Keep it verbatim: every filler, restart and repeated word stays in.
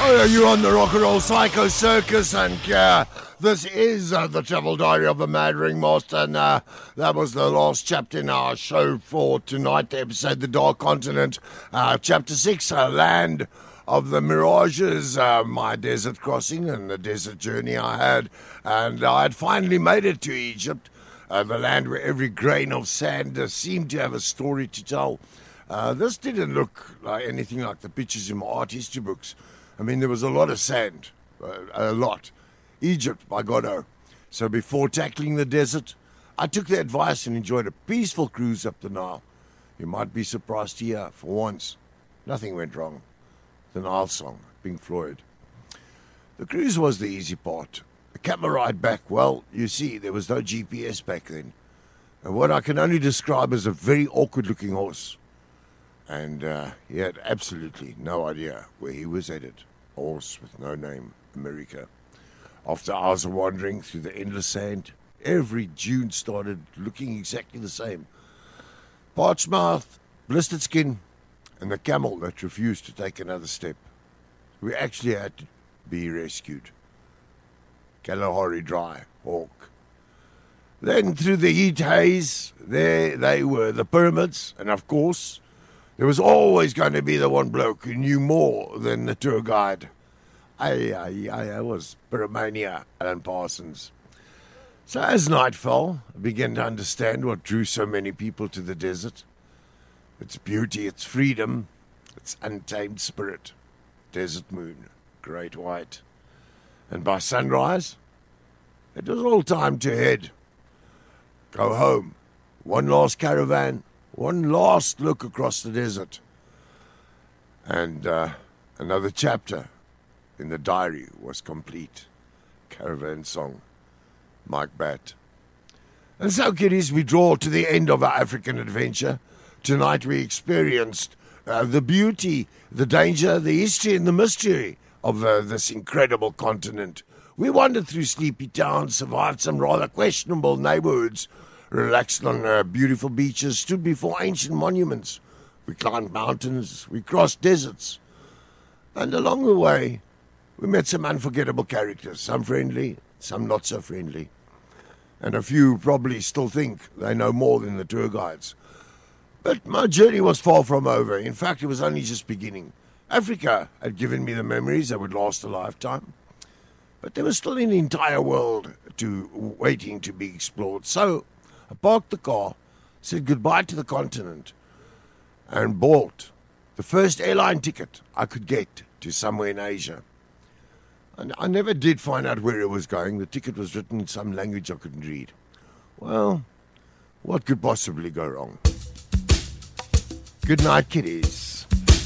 Oh, you're on the Rock and Roll Psycho Circus, and uh, this is uh, the Travel Diary of the Mad Ringmaster, and uh, that was the last chapter in our show for tonight, the episode The Dark Continent, uh, Chapter six, uh, Land of the Mirages, uh, my desert crossing and the desert journey I had, and I had finally made it to Egypt, uh, the land where every grain of sand uh, seemed to have a story to tell. Uh, this didn't look like anything like the pictures in my art history books. I mean, there was a lot of sand, uh, a lot. Egypt, by God, oh. So before tackling the desert, I took the advice and enjoyed a peaceful cruise up the Nile. You might be surprised to hear, for once, nothing went wrong. The Nile Song, Pink Floyd. The cruise was the easy part. The camel ride back, well, you see, there was no G P S back then. And what I can only describe as a very awkward-looking horse. And uh, he had absolutely no idea where he was headed. A horse with no name, America. After hours of wandering through the endless sand, every dune started looking exactly the same. Parched mouth, blistered skin, and the camel that refused to take another step. We actually had to be rescued. Kalahari Dry, Hawk. Then through the heat haze, there they were, the pyramids, and of course, there was always going to be the one bloke who knew more than the tour guide. Aye, aye, aye, I was Pyromania, Alan Parsons. So as night fell, I began to understand what drew so many people to the desert. Its beauty, its freedom, its untamed spirit. Desert moon, great white. And by sunrise, it was all time to head. Go home. One last caravan. One last look across the desert. And uh, another chapter in the diary was complete. Caravan Song, Mike Batt. And so, kiddies, we draw to the end of our African adventure. Tonight we experienced uh, the beauty, the danger, the history and the mystery of uh, this incredible continent. We wandered through sleepy towns, survived some rather questionable neighborhoods, relaxed on uh, beautiful beaches, stood before ancient monuments. We climbed mountains, we crossed deserts. And along the way, we met some unforgettable characters, some friendly, some not so friendly. And a few probably still think they know more than the tour guides. But my journey was far from over. In fact, it was only just beginning. Africa had given me the memories that would last a lifetime. But there was still an entire world to waiting to be explored. So I parked the car, said goodbye to the continent, and bought the first airline ticket I could get to somewhere in Asia. And I never did find out where it was going. The ticket was written in some language I couldn't read. Well, what could possibly go wrong? Good night, kiddies.